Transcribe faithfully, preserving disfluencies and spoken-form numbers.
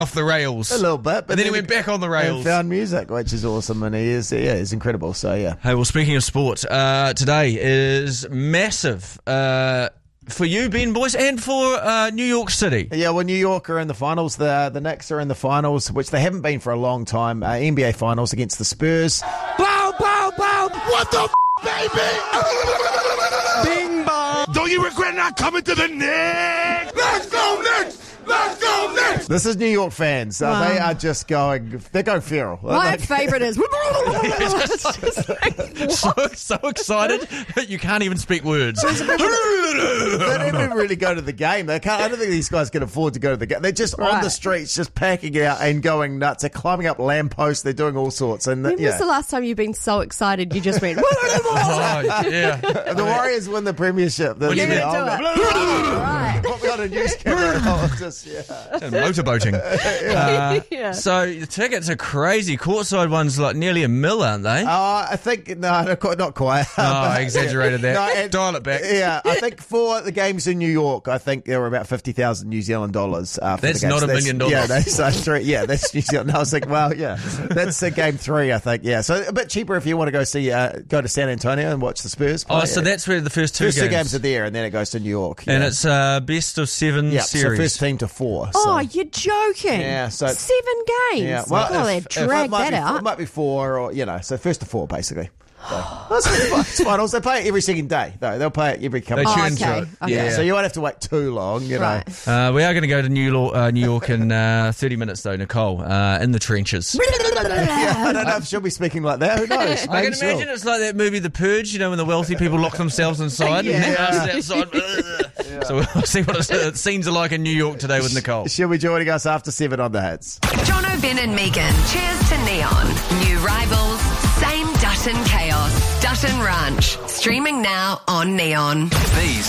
off the rails. A little bit. But And then he went back on the rails. And found music, which is awesome. And he is, yeah, he's incredible. So, yeah. Hey, well, speaking of sport, uh, today is massive uh, for you, Ben Boyce, and for uh, New York City. Yeah, well, New York are in the finals. The the Knicks are in the finals, which they haven't been for a long time. Uh, N B A finals against the Spurs. Bow, bow, bow. What the f***, baby? Bing bong. Don't you regret not coming to the Knicks? Let's go, Knicks! Let's go, Knicks! This is New York fans. Uh, Wow. They are just going, they're going feral. My They- favourite is... so, so excited that you can't even speak words. They don't even really go to the game. They can't. I don't think these guys can afford to go to the game. They're just on Right. the streets, just packing out and going nuts. They're climbing up lampposts. They're doing all sorts. And When yeah. was the last time you've been so excited you just went... Oh, yeah. the Warriors win the premiership. The, What do you yeah, mean? I'll Do go, it. Right. put me on a news camera. I'll just, yeah. And motorboating. Uh, Yeah. So the tickets are crazy. Courtside ones like nearly a mil, aren't they? Uh, I think, no, no, quite- not quite. Oh, I exaggerated that. No, and- Dial it back. Yeah, I think for the games in New York, I think there were about fifty thousand New Zealand dollars. Uh, for That's the games. not a million dollars. Yeah, that's uh, three. Yeah, that's New Zealand. And I was like, well, yeah, that's uh, game three, I think. Yeah, so a bit cheaper if you want to go see, uh, go to San Antonio and watch the Spurs play. Oh, so that's where the first two first games. two games are there, and then it goes to New York. And yeah. it's uh, best of seven yeah, series. so first team to four. Oh, so. you're joking. Yeah, so- Seven games. Yeah, well, well, they if- if dragged it might that be, out. It might be four, or you know, so first to four basically. So, that's fine. It's finals. They play it every second day, though. They'll play it every couple. They of tune Oh, into okay. it. Okay. Yeah. So you won't have to wait too long, you know. Right. Uh, we are going to go to New York, uh, New York in uh, thirty minutes, though, Nicole, uh, in the trenches. Yeah, I don't know if she'll be speaking like that. Who knows? I Maybe can imagine she'll. it's like that movie The Purge, you know, when the wealthy people lock themselves inside and then us outside. So we'll see what the scenes are like in New York today with Nicole. She'll be joining us after seven on the hits. Jono, Ben and Megan. Cheers to Neon. New rivals, same Dutton chaos. Dutton Ranch. Streaming now on Neon. These